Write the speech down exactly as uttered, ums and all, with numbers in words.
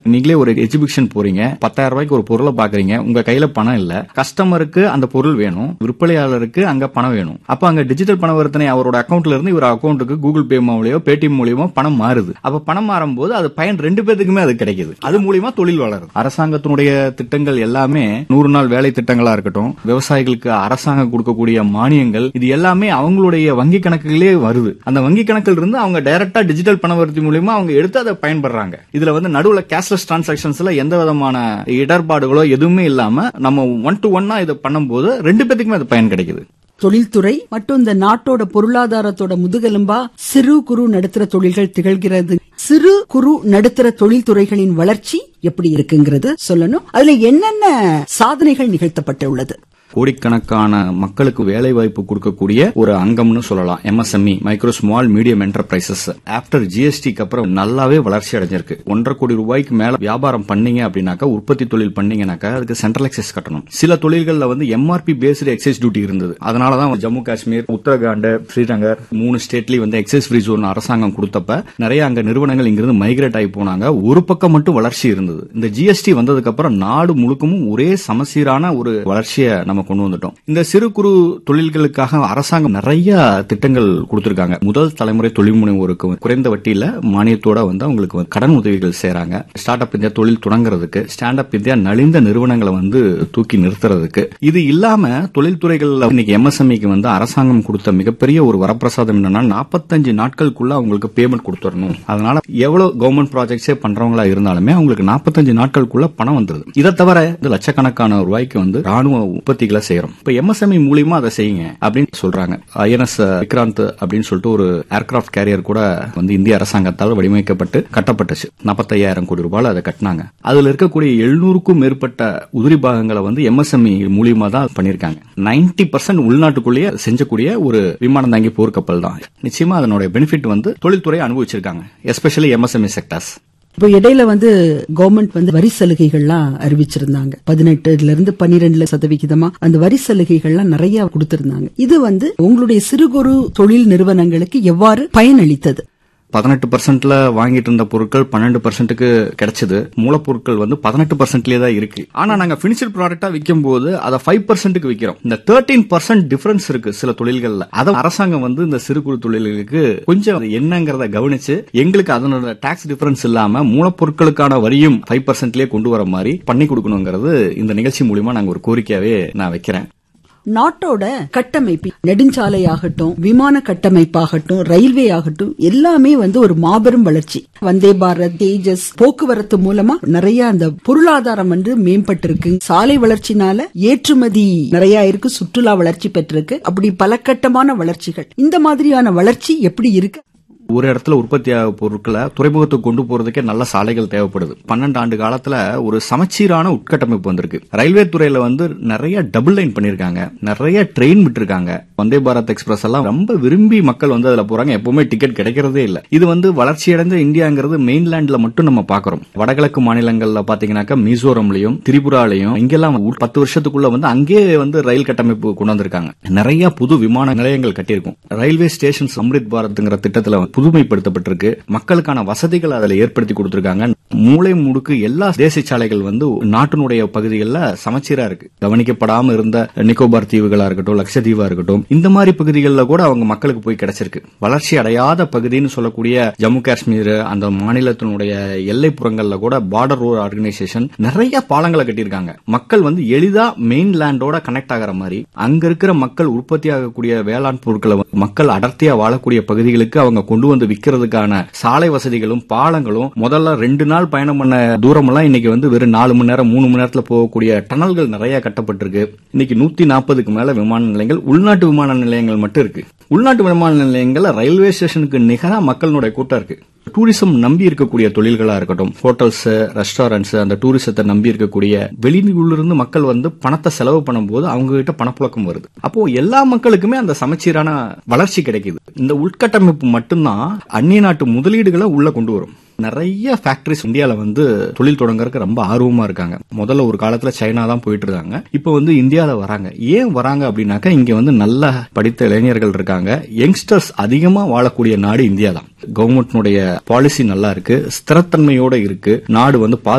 நீங்களே ஒரு எக்ஸிபிஷன் போறீங்க, பத்தாயிரம் ரூபாய்க்கு ஒரு பொருளை பாக்குறீங்க, உங்க கையில பணம் இல்ல, கஸ்டமருக்கு அந்த பொருள் வேணும், விற்பனையாளருக்கு அங்க பணம் வேணும். அப்ப அங்க டிஜிட்டல் பணவர்த்தனை அவரோட அக்கௌண்ட்ல இருந்து இவர் அக்கௌண்ட்டுக்கு கூகுள் பே மூலியமோ பேடிஎம் மூலியமோ பணம் மாறுது. அப்ப பணம் மாறும்போது அது பயன் ரெண்டு பேருக்குமே அது கிடைக்குது. அது மூலியமா தொழில் வளருது. அரசாங்கத்தினுடைய திட்டங்கள் எல்லாமே நூறு நாள் வேலை திட்டங்களா இருக்கட்டும், விவசாயிகளுக்கு அரசாங்கம் கொடுக்கக்கூடிய மானியங்கள், இது எல்லாமே அவங்களுடைய வங்கி கணக்குகளே வருது. அந்த வங்கி கணக்கில் இருந்து அவங்க டைரக்டா டிஜிட்டல் பணவர்த்தி மூலியமா அவங்க எடுத்து அதை பயன்படுறாங்க. இதுல வந்து நடுவுல கேஷ்லெஸ் டிரான்சாக்ஷன்ஸ்ல எந்த விதமான இடர்பாடுகளோ எதுவுமே இல்லாம நம்ம ஒன் டு ஒன்னா இதை பண்ணும்போது ரெண்டு பேத்துக்குமே அது பயன் கிடைக்குது. தொழில்துறை மற்றும் இந்த நாட்டோட பொருளாதாரத்தோட முதுகெலும்பா சிறு குறு நடுத்தர தொழில்கள் திகழ்கிறது. சிறு குறு நடுத்தர தொழில்துறைகளின் வளர்ச்சி எப்படி இருக்குங்கிறது சொல்லணும். அதுல என்னென்ன சாதனைகள் நிகழ்த்தப்பட்டுள்ளது? கோடிக்கணக்கான மக்களுக்கு வேலை வாய்ப்பு கொடுக்கக்கூடிய ஒரு அங்கம்னு சொல்லலாம் MSME, micro small medium enterprises. After ஜிஎஸ்டிக்கு அப்புறம் நல்லாவே வளர்ச்சி அடைஞ்சிருக்கு. ஒன்றரை கோடி ரூபாய்க்கு மேல வியாபாரம் பண்ணீங்க அப்படின்னாக்கா, உற்பத்தி தொழில் பண்ணீங்கன்னாக்கா அதுக்கு சென்ட்ரல் எக்சைஸ் கட்டணும். சில தொழில்கள்ல வந்து எம்ஆர்பி பேஸ்டு எக்சைஸ் டியூட்டி இருந்தது. அதனாலதான் ஜம்மு காஷ்மீர், உத்தரகாண்ட், ஸ்ரீநகர் மூணு ஸ்டேட்லயும் வந்து எக்சைஸ் ஃப்ரீ ஜோன் அரசாங்கம் கொடுத்தப்ப நிறைய அங்க நிறுவனங்கள் இங்கிருந்து மைக்ரேட் ஆகி போனாங்க. ஒரு பக்கம் மட்டும் வளர்ச்சி இருந்தது. இந்த ஜிஎஸ்டி வந்ததுக்கு அப்புறம் நாடு முழுக்கமும் ஒரே சமசீரான ஒரு வளர்ச்சியை நம்ம கொண்டு வந்துட்டோம். இந்த சிறு குறு தொழில்களுக்காக அரசாங்கம் நிறைய திட்டங்கள் கொடுத்திருக்காங்க. முதல் தலைமுறை தொழில் முனைவோருக்கு குறைந்த வட்டியில மானியத்தோட வந்து அவங்களுக்கு கடன் உதவிகள் செய்றாங்க. ஸ்டார்ட் அப் இந்தியா தொழில் தொடங்குறதுக்கு, ஸ்டாண்ட் அப் இந்தியா நலிந்த நிறுவனங்களை வந்து தூக்கி நிறுத்துறதுக்கு. இது இல்லாம தொழில்துறைகள்ல இன்னைக்கு எம்எஸ்எம்இக்கு வந்து அரசாங்கம் கொடுத்த மிகப்பெரிய ஒரு வரப்பிரசாதம் என்னன்னா, நாற்பத்தஞ்சு நாட்களுக்குள்ள அவங்களுக்கு பேமெண்ட் கொடுத்துடணும். அதனால எவ்வளவு கவர்மெண்ட் ப்ராஜெக்ட்ஸே பண்றவங்களா இருந்தாலுமே அவங்களுக்கு நாற்பத்தஞ்சு நாட்களுக்குள்ள பணம் வந்துருது. இதை தவிர லட்சக்கணக்கான ரூபாய்க்கு வந்து ராணுவ உற்பத்திகளை செய்யறோம். இப்ப எம்எஸ்எம்இ மூலியமா அதை செய்யுங்க அப்படின்னு சொல்றாங்க. ஐஎன்எஸ் விக்ராந்த் அப்படின்னு சொல்லிட்டு ஒரு ஏர்கிராப்ட் கேரியர் கூட வந்து இந்திய அரசாங்கத்தால் வடிவமைக்கப்பட்டு கட்டப்பட்டுச்சு. நாற்பத்தையாயிரம் கோடி ரூபாய் அதை கட்டினாங்க. அதுல இருக்கக்கூடிய எழுநூறுக்கும் மேற்பட்ட உதிரி பாகங்களை வந்து எம்எஸ்எம்இ மூலியமா தான் பண்ணிருக்காங்க. நைன்டி பர்சன்ட் உள்நாட்டுக்குள்ளேயே செஞ்சக்கூடிய ஒரு விமானம் தாங்கி போர்க்கப்பல் தான். நிச்சயமா அதனுடைய பெனிஃபிட் வந்து தொழில்துறை அனுபவிச்சிருக்காங்க, எஸ்பெஷலி எம்எஸ்எம்இ செக்டர்ஸ். இப்போ இடையில வந்து கவர்மெண்ட் வந்து வரி சலுகைகள்லாம் அறிவிச்சிருந்தாங்க. பதினெட்டுல இருந்து பன்னிரெண்டுல சதவிகிதமா அந்த வரி சலுகைகள்லாம் நிறைய கொடுத்திருந்தாங்க. இது வந்து உங்களுடைய சிறு குறு தொழில் நிறுவனங்களுக்கு எவ்வாறு பயனளித்தது? பதினெட்டு பர்சன்ட்ல வாங்கிட்டு இருந்த பொருட்கள் பன்னெண்டு பர்சன்ட்டுக்கு கிடைச்சது. மூலப்பொருட்கள் வந்து பதினெட்டு பர்சன்ட்லயே தான் இருக்கு. ஆனா நாங்க பினிஷட் ப்ராடக்டா விற்கும் போது அதை ஃபைவ் பர்சன்ட்டுக்கு விற்கிறோம். இந்த தேர்ட்டீன் பர்சன்ட் டிஃபரன்ஸ் இருக்கு சில தொழில்கள்ல. அதை அரசாங்கம் வந்து இந்த சிறு குறு தொழில்களுக்கு கொஞ்சம் என்னங்கறத கவனிச்சு எங்களுக்கு அதனோட டாக்ஸ் டிஃபரன்ஸ் இல்லாம மூலப்பொருட்களுக்கான வரியும் ஃபைவ் பர்சன்ட்லயே கொண்டு வர மாதிரி பண்ணி கொடுக்கணுங்கிறது இந்த நிகழ்ச்சி மூலியமா நாங்க ஒரு கோரிக்கையாவே நான் வைக்கிறேன். நாட்டோட கட்டமைப்பு, நெடுஞ்சாலையாகட்டும், விமான கட்டமைப்பாகட்டும், ரயில்வே ஆகட்டும், எல்லாமே வந்து ஒரு மாபெரும் வளர்ச்சி. வந்தே பாரத், தேஜஸ் போக்குவரத்து மூலமா நிறைய அந்த பொருளாதாரம் வந்து மேம்பட்டிருக்கு. சாலை வளர்ச்சினால ஏற்றுமதி நிறைய இருக்கு, சுற்றுலா வளர்ச்சி பெற்றிருக்கு. அப்படி பல கட்டமான வளர்ச்சிகள். இந்த மாதிரியான வளர்ச்சி எப்படி இருக்கு? ஒரு இடத்துல உற்பத்தி ஆகும் பொருட்களை துறைமுகத்துக்கு கொண்டு போறதுக்கே நல்ல சாலைகள் தேவைப்படுது. பன்னெண்டு ஆண்டு காலத்துல ஒரு சமச்சீரான உட்கட்டமைப்பு வந்திருக்கு. ரயில்வே துறையில வந்து நிறைய டபுள் லைன் பண்ணிருக்காங்க, நிறைய ட்ரெயின் விட்டுருக்காங்க. வந்தே பாரத் எக்ஸ்பிரஸ் எல்லாம் ரொம்ப விரும்பி மக்கள் வந்து அதுல போறாங்க. எப்பவுமே டிக்கெட் கிடைக்கிறதே இல்ல. இது வந்து வளர்ச்சியடைந்த இந்தியாங்கிறது மெயின்லேண்ட்ல மட்டும் நம்ம பாக்குறோம். வடகிழக்கு மாநிலங்கள்ல பாத்தீங்கன்னாக்கா மிசோரம்லயும் திரிபுராலையும் இங்கெல்லாம் பத்து வருஷத்துக்குள்ள வந்து அங்கே வந்து ரயில் கட்டமைப்பு கொண்டு வந்திருக்காங்க. நிறைய புது விமான நிலையங்கள் கட்டியிருக்கும். ரயில்வே ஸ்டேஷன்ஸ் அம்ரித் பாரத்ங்கிற திட்டத்துல புதுமைப்படுத்தப்பட்டிருக்கு. மக்களுக்கான வசதிகள் அதில் ஏற்படுத்தி கொடுத்திருக்காங்க. மூளை முடுக்கு எல்லா தேசிய சாலைகள் வந்து நாட்டினுடைய பகுதிகளில் சமச்சீரா இருக்கு. கவனிக்கப்படாம இருந்த நிக்கோபார் தீவுகளா இருக்கட்டும், லட்சத்தீவா இருக்கட்டும், இந்த மாதிரி பகுதிகளில் கூட அவங்க மக்களுக்கு போய் கிடைச்சிருக்கு. வளர்ச்சி அடையாத பகுதின்னு சொல்லக்கூடிய ஜம்மு காஷ்மீர் அந்த மாநிலத்தினுடைய எல்லைப்புறங்கள்ல கூட பார்டர் ரோட் ஆர்கனைசேஷன் நிறைய பாலங்களை கட்டியிருக்காங்க. மக்கள் வந்து எளிதா மெயின் லேண்டோட கனெக்ட் ஆகிற மாதிரி அங்க இருக்கிற மக்கள் உற்பத்தி ஆகக்கூடிய வேளாண் பொருட்களை மக்கள் அடர்த்தியா வாழக்கூடிய பகுதிகளுக்கு அவங்க கொண்டு வந்து விற்கிறதுக்கான சாலை வசதிகளும் பாலங்களும் முதல்ல ரெண்டு நாள் பயணம் பண்ண தூரம் எல்லாம் இன்னைக்கு வந்து வெறும் நாலு மணி நேரம் மூணு மணி நேரத்தில் போகக்கூடிய டனல்கள் நிறைய கட்டப்பட்டிருக்கு. இன்னைக்கு நூத்தி நாற்பதுக்கு மேல விமான நிலையங்கள், உள்நாட்டு விமான நிலையங்கள் மட்டும் இருக்கு. உள்நாட்டு விமான நிலையங்கள் ரயில்வே ஸ்டேஷனுக்கு நிகரா மக்களுடைய கூட்டம் இருக்கு. டூரிசம் நம்பி இருக்கக்கூடிய தொழில்களா இருக்கட்டும், ஹோட்டல்ஸ், ரெஸ்டாரண்ட்ஸ், அந்த டூரிசத்தை நம்பி இருக்கக்கூடிய வெளியூரிலிருந்து மக்கள் வந்து பணத்தை செலவு பண்ணும்போது அவங்க கிட்ட பணப்புழக்கம் வருது. அப்போ எல்லா மக்களுக்குமே அந்த சமச்சீரான வளர்ச்சி கிடைக்குது. இந்த உள்கட்டமைப்பு மட்டும்தான் அந்நிய நாட்டு முதலீடுகளை உள்ள கொண்டு வரும். நிறைய ஃபேக்டரிஸ் இந்தியால வந்து தொழில் தொடங்கறதுக்கு ரொம்ப ஆர்வமா இருக்காங்க. முதல்ல ஒரு காலத்துல சைனா தான் போயிட்டு இருக்காங்க. இப்ப வந்து இந்தியால வராங்க. ஏன் வராங்க அப்படின்னாக்கா இங்க வந்து நல்ல படித்த இளைஞர்கள் இருக்காங்க. யங்ஸ்டர்ஸ் அதிகமா வாழக்கூடிய நாடு இந்தியா தான். கவர்மெண்ட்னுடைய பாலிசி நல்லா இருக்கு, ஸ்திரத்தன்மையோட இருக்கு, நாடு வந்து